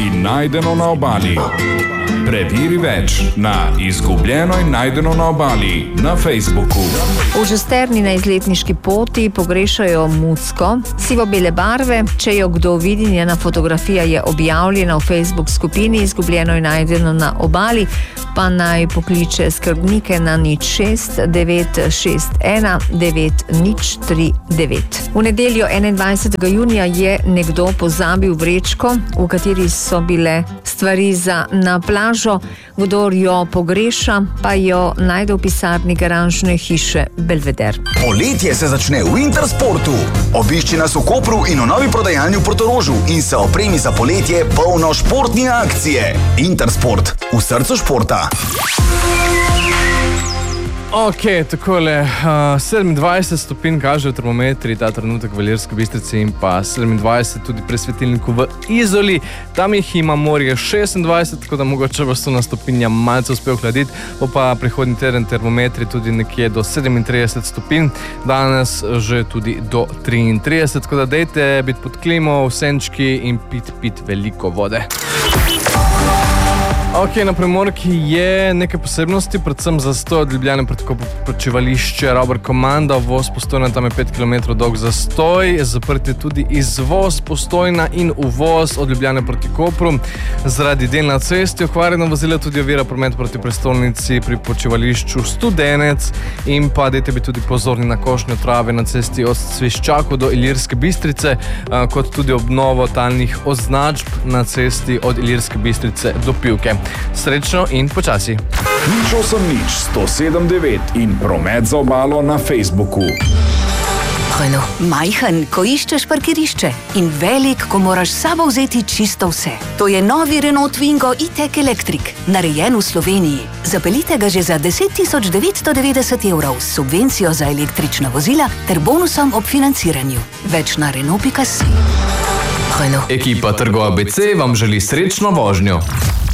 in najdeno na obali. Preveri več na Izgubljeno in najdeno na obali na Facebooku. V Žesterni na izletniški poti pogrešajo mucko sivo-bele barve. Če jo kdo vidi, njena fotografija je objavljena v Facebook skupini Izgubljeno in najdeno na obali, pa naj pokliče skrbnike na 06 961 9039. V nedeljo 21. junija je nekdo pozabil vrečko, v kateri so bile stvari za na plažo. Kdor jo pogreša, pa jo najde v pisarni garažne hiše Belveder. Poletje se začne v Intersportu. Obišči nas v Kopru in v novi prodajalni v Portorožu in se opremi za poletje polno športne akcije. Intersport, v srcu športa. Ok, takole, 27 stopinj kažejo termometri ta trenutek v Ilirski Bistrici in pa 27 tudi pri svetilniku v Izoli. Tam jih ima morje 26, tako da mogoče bo to na stopinja malce uspel hladiti, bo pa prihodnji teden termometri tudi nekje do 37 stopinj, danes že tudi do 33, tako da dejte biti pod klimo v senčki in pit veliko vode. Ok, na Primorki je nekaj posebnosti, predvsem zastoj od Ljubljane proti počivališče Robert Komanda, voz Postojna, tam je 5 km dolg zastoj, zaprt je tudi izvoz Postojna in uvoz od Ljubljane proti Kopru. Zaradi del na cesti okvarjeno vozilo tudi ovira promet proti prestolnici pri počivališču Studenec in pa dajte biti tudi pozorni na košnjo trave na cesti od Cviščakov do Ilirske Bistrice, kot tudi obnovo talnih označb na cesti od Ilirske Bistrice do Pivke. Srečno in počasi. 080107 in promet za obalo na Facebooku. Majhen, ko iščeš parkirišče in velik, ko moraš s sabo vzeti čisto vse. To je novi Renault Twingo E-Tech Electric, narejen v Sloveniji. Zapeljite ga že za 10.990 € s subvencijo za električna vozila ter bonusom ob financiranju. Več na Renault.si. Ekipa Trgo ABC vam želi srečno vožnjo.